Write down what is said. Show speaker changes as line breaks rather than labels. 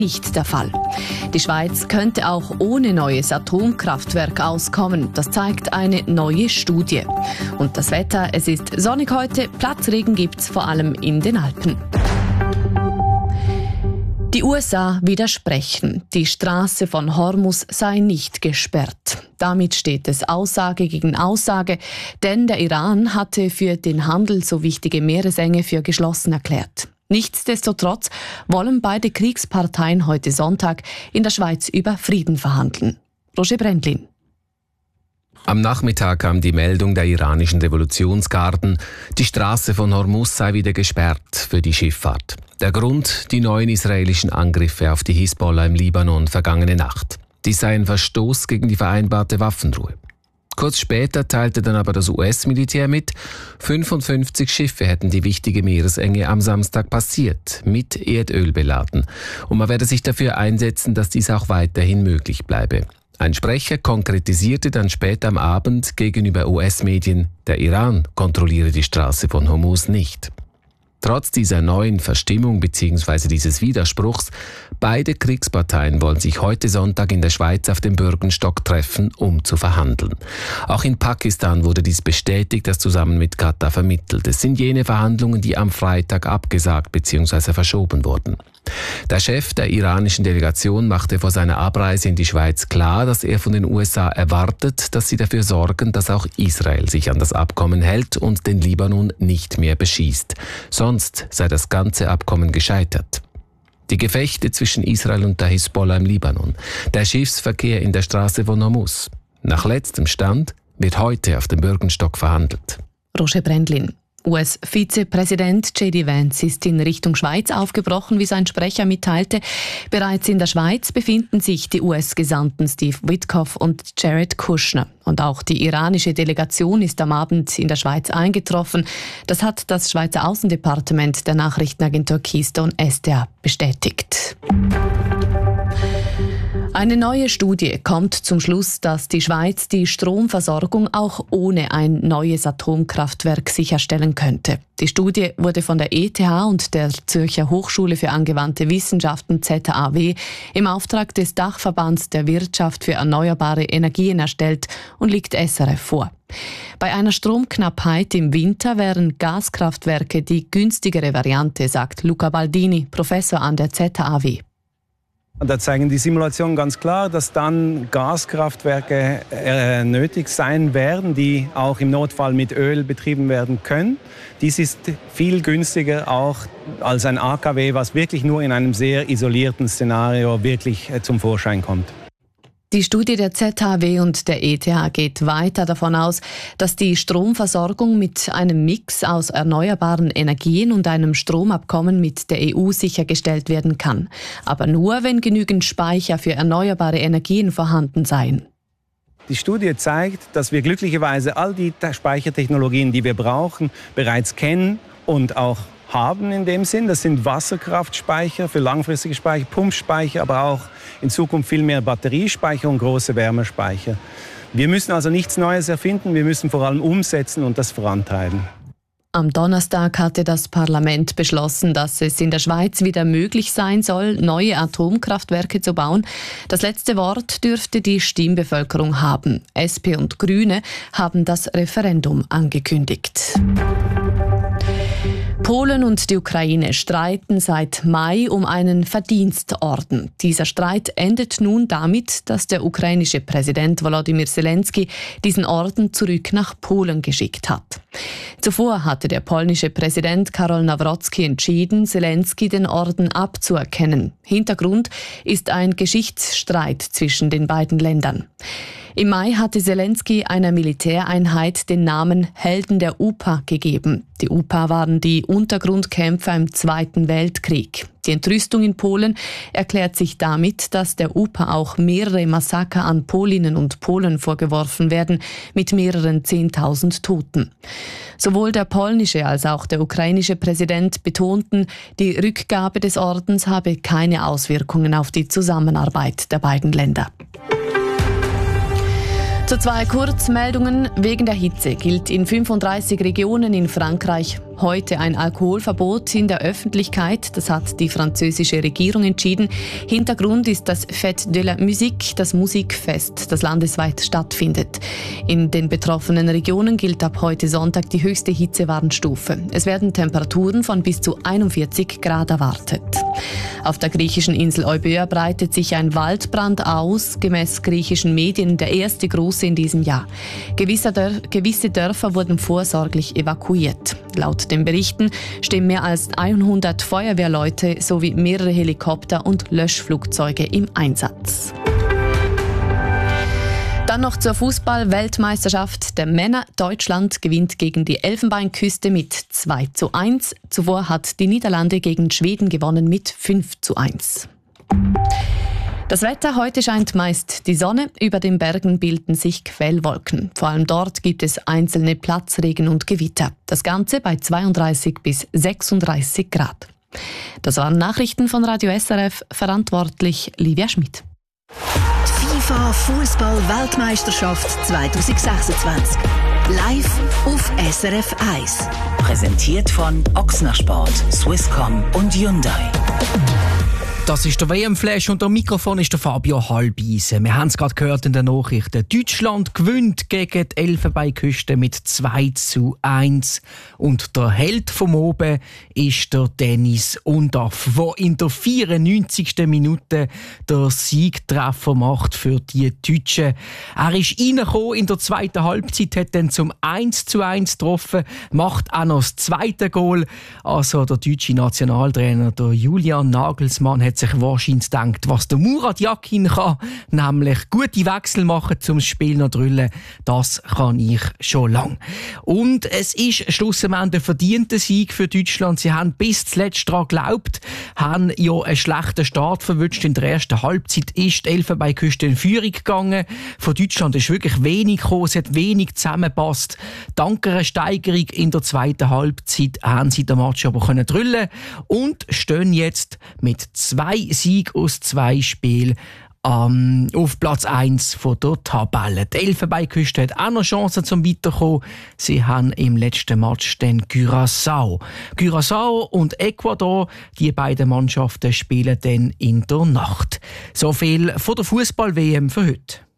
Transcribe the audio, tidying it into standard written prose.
nicht der Fall. Die Schweiz könnte auch ohne neues Atomkraftwerk auskommen. Das zeigt eine neue Studie. Und das Wetter, es ist sonnig heute, Platzregen gibt's vor allem in den Alpen. Die USA widersprechen. Die Straße von Hormuz sei nicht gesperrt. Damit steht es Aussage gegen Aussage, denn der Iran hatte für den Handel so wichtige Meeresenge für geschlossen erklärt. Nichtsdestotrotz wollen beide Kriegsparteien heute Sonntag in der Schweiz über Frieden verhandeln. Roger Brändlin.
Am Nachmittag kam die Meldung der iranischen Revolutionsgarden, die Straße von Hormuz sei wieder gesperrt für die Schifffahrt. Der Grund, die neuen israelischen Angriffe auf die Hisbollah im Libanon vergangene Nacht. Dies sei ein Verstoß gegen die vereinbarte Waffenruhe. Kurz später teilte dann aber das US-Militär mit, 55 Schiffe hätten die wichtige Meeresenge am Samstag passiert, mit Erdöl beladen. Und man werde sich dafür einsetzen, dass dies auch weiterhin möglich bleibe. Ein Sprecher konkretisierte dann später am Abend gegenüber US-Medien, der Iran kontrolliere die Straße von Hormuz nicht. Trotz dieser neuen Verstimmung bzw. dieses Widerspruchs, beide Kriegsparteien wollen sich heute Sonntag in der Schweiz auf dem Bürgenstock treffen, um zu verhandeln. Auch in Pakistan wurde dies bestätigt, das zusammen mit Katar vermittelt. Es sind jene Verhandlungen, die am Freitag abgesagt bzw. verschoben wurden. Der Chef der iranischen Delegation machte vor seiner Abreise in die Schweiz klar, dass er von den USA erwartet, dass sie dafür sorgen, dass auch Israel sich an das Abkommen hält und den Libanon nicht mehr beschießt. Sonst sei das ganze Abkommen gescheitert. Die Gefechte zwischen Israel und der Hisbollah im Libanon, der Schiffsverkehr in der Straße von Hormuz. Nach letztem Stand wird heute auf dem Bürgenstock verhandelt.
Roger Brändlin. US-Vizepräsident J.D. Vance ist in Richtung Schweiz aufgebrochen, wie sein Sprecher mitteilte. Bereits in der Schweiz befinden sich die US-Gesandten Steve Witkoff und Jared Kushner. Und auch die iranische Delegation ist am Abend in der Schweiz eingetroffen. Das hat das Schweizer Außendepartement der Nachrichtenagentur Keystone SDA bestätigt. Eine neue Studie kommt zum Schluss, dass die Schweiz die Stromversorgung auch ohne ein neues Atomkraftwerk sicherstellen könnte. Die Studie wurde von der ETH und der Zürcher Hochschule für angewandte Wissenschaften ZHAW im Auftrag des Dachverbands der Wirtschaft für erneuerbare Energien erstellt und liegt SRF vor. Bei einer Stromknappheit im Winter wären Gaskraftwerke die günstigere Variante, sagt Luca Baldini, Professor an der ZHAW.
Da zeigen die Simulationen ganz klar, dass dann Gaskraftwerke nötig sein werden, die auch im Notfall mit Öl betrieben werden können. Dies ist viel günstiger auch als ein AKW, was wirklich nur in einem sehr isolierten Szenario wirklich zum Vorschein kommt.
Die Studie der ZHW und der ETH geht weiter davon aus, dass die Stromversorgung mit einem Mix aus erneuerbaren Energien und einem Stromabkommen mit der EU sichergestellt werden kann. Aber nur, wenn genügend Speicher für erneuerbare Energien vorhanden seien.
Die Studie zeigt, dass wir glücklicherweise all die Speichertechnologien, die wir brauchen, bereits kennen und auch haben in dem Sinn. Das sind Wasserkraftspeicher für langfristige Speicher, Pumpspeicher, aber auch in Zukunft viel mehr Batteriespeicher und große Wärmespeicher. Wir müssen also nichts Neues erfinden, wir müssen vor allem umsetzen und das vorantreiben.
Am Donnerstag hatte das Parlament beschlossen, dass es in der Schweiz wieder möglich sein soll, neue Atomkraftwerke zu bauen. Das letzte Wort dürfte die Stimmbevölkerung haben. SP und Grüne haben das Referendum angekündigt. Polen und die Ukraine streiten seit Mai um einen Verdienstorden. Dieser Streit endet nun damit, dass der ukrainische Präsident Volodymyr Zelensky diesen Orden zurück nach Polen geschickt hat. Zuvor hatte der polnische Präsident Karol Nawrocki entschieden, Zelensky den Orden abzuerkennen. Hintergrund ist ein Geschichtsstreit zwischen den beiden Ländern. Im Mai hatte Zelensky einer Militäreinheit den Namen Helden der UPA gegeben. Die UPA waren die Untergrundkämpfer im Zweiten Weltkrieg. Die Entrüstung in Polen erklärt sich damit, dass der UPA auch mehrere Massaker an Polinnen und Polen vorgeworfen werden, mit mehreren 10.000 Toten. Sowohl der polnische als auch der ukrainische Präsident betonten, die Rückgabe des Ordens habe keine Auswirkungen auf die Zusammenarbeit der beiden Länder. Zu 2 Kurzmeldungen. Wegen der Hitze gilt in 35 Regionen in Frankreich ab heute ein Alkoholverbot in der Öffentlichkeit. Das hat die französische Regierung entschieden. Hintergrund ist das Fête de la Musique, das Musikfest, das landesweit stattfindet. In den betroffenen Regionen gilt ab heute Sonntag die höchste Hitzewarnstufe. Es werden Temperaturen von bis zu 41 Grad erwartet. Auf der griechischen Insel Euböa breitet sich ein Waldbrand aus, gemäß griechischen Medien der erste große in diesem Jahr. Gewisse Dörfer wurden vorsorglich evakuiert. Laut den Berichten stehen mehr als 100 Feuerwehrleute sowie mehrere Helikopter und Löschflugzeuge im Einsatz. Dann noch zur Fußball-Weltmeisterschaft der Männer. Deutschland gewinnt gegen die Elfenbeinküste mit 2:1. Zuvor hat die Niederlande gegen Schweden gewonnen mit 5:1. Das Wetter: Heute scheint meist die Sonne, über den Bergen bilden sich Quellwolken. Vor allem dort gibt es einzelne Platzregen und Gewitter. Das Ganze bei 32 bis 36 Grad. Das waren Nachrichten von Radio SRF, verantwortlich Livia Schmidt.
FIFA Fußball-Weltmeisterschaft 2026. Live auf SRF 1. Präsentiert von Ochsner Sport, Swisscom und Hyundai.
Das ist der WM-Flash und am Mikrofon ist der Fabio Halbeisen. Wir haben es gerade gehört in den Nachrichten. Deutschland gewinnt gegen die Elfenbeinküste mit 2:1. Und der Held vom Oben ist der Dennis Undaff, der in der 94. Minute den Siegtreffer macht für die Deutschen. Er ist reingekommen in der zweiten Halbzeit, hat dann zum 1:1 getroffen, macht auch noch das zweite Goal. Also der deutsche Nationaltrainer, der Julian Nagelsmann, hat sich wahrscheinlich gedacht, was der Murat Yakin kann, nämlich gute Wechsel machen zum Spiel noch drüllen, das kann ich schon lang. Und es ist schlussendlich ein verdienter Sieg für Deutschland. Sie haben bis zuletzt daran geglaubt, haben ja einen schlechten Start verwünscht. In der ersten Halbzeit ist die Elfenbeinküste in Führung gegangen. Von Deutschland ist wirklich wenig gekommen, es hat wenig zusammengepasst. Dank einer Steigerung in der zweiten Halbzeit haben sie den Match aber drüllen und stehen jetzt mit 2 Siegen aus 2 Spielen auf Platz 1 der Tabelle. Die Elfenbeinküste hat auch noch Chancen zum Weiterkommen. Sie haben im letzten Match den Curaçao und Ecuador, die beiden Mannschaften spielen dann in der Nacht. So viel von der Fußball-WM für heute.